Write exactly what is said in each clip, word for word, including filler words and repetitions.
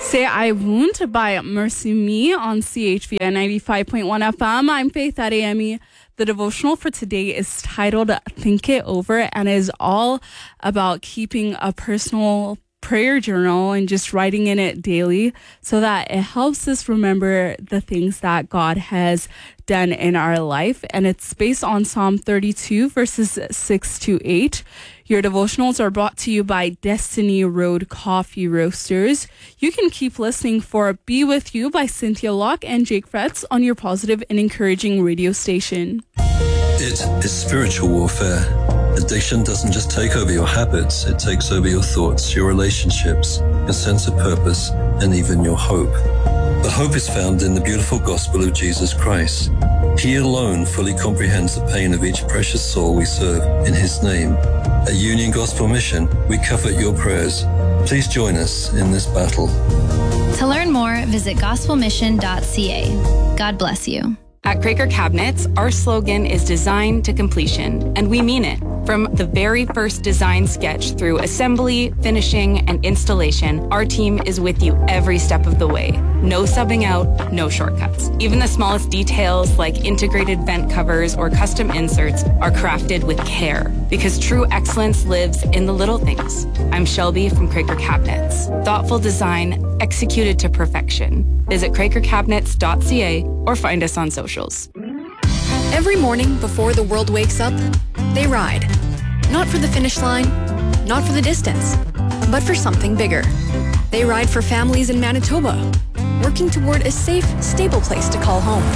Say I Won't by Mercy Me on C H V N ninety-five point one F M. I'm Faith Adeyemi. The devotional for today is titled Think It Over and is all about keeping a personal prayer journal and just writing in it daily so that it helps us remember the things that God has done in our life. And it's based on Psalm thirty-two, verses six to eight. Your devotionals are brought to you by Destiny Road Coffee Roasters. You can keep listening for Be With You by Cynthia Locke and Jake Fretz on your positive and encouraging radio station. It is spiritual warfare. Addiction doesn't just take over your habits, it takes over your thoughts, your relationships, your sense of purpose, and even your hope. But hope is found in the beautiful gospel of Jesus Christ. He alone fully comprehends the pain of each precious soul we serve in His name. At Union Gospel Mission, we covet your prayers. Please join us in this battle. To learn more, visit gospel mission dot c a. God bless you. At Craker Cabinets, our slogan is design to completion, and we mean it. From the very first design sketch through assembly, finishing, and installation, our team is with you every step of the way. No subbing out, no shortcuts. Even the smallest details like integrated vent covers or custom inserts are crafted with care, because true excellence lives in the little things. I'm Shelby from Craker Cabinets. Thoughtful design executed to perfection. Visit craker cabinets dot c a or find us on socials. Every morning before the world wakes up, they ride. Not for the finish line, not for the distance, but for something bigger. They ride for families in Manitoba, working toward a safe, stable place to call home.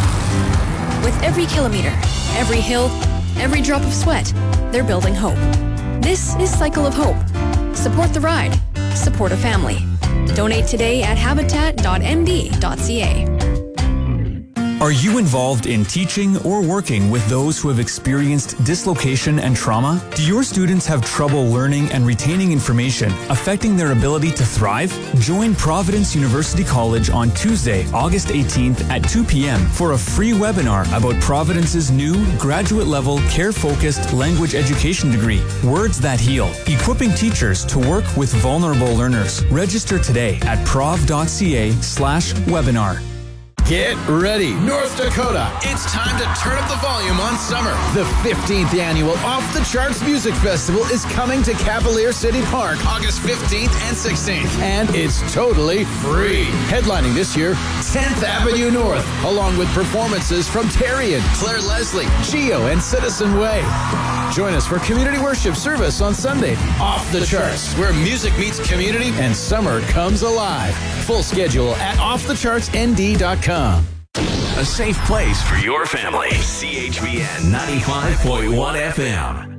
With every kilometer, every hill, every drop of sweat, they're building hope. This is Cycle of Hope. Support the ride. Support a family. Donate today at habitat dot m d dot c a. Are you involved in teaching or working with those who have experienced dislocation and trauma? Do your students have trouble learning and retaining information, affecting their ability to thrive? Join Providence University College on Tuesday, August eighteenth at two p.m. for a free webinar about Providence's new graduate-level care-focused language education degree, Words That Heal, equipping teachers to work with vulnerable learners. Register today at prov dot c a slash webinar. Get ready, North Dakota. It's time to turn up the volume on summer. The fifteenth annual Off the Charts Music Festival is coming to Cavalier City Park August fifteenth and sixteenth. And it's totally free. Headlining this year, tenth Avenue North, along with performances from Terrian, Claire Leslie, Geo, and Citizen Way. Join us for community worship service on Sunday. Off the Charts, where music meets community and summer comes alive. Full schedule at off the charts n d dot com. A safe place for your family. C H V N ninety-five point one F M.